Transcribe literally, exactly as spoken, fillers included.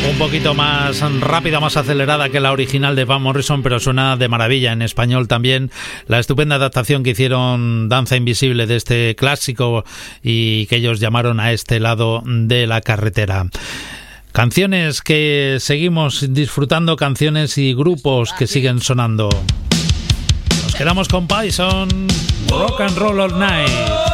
Un poquito más rápida, más acelerada que la original de Van Morrison, pero suena de maravilla en español también. La estupenda adaptación que hicieron Danza Invisible de este clásico y que ellos llamaron A este lado de la carretera. Canciones que seguimos disfrutando, canciones y grupos que siguen sonando. Nos quedamos con Poison, Rock and Roll All Night.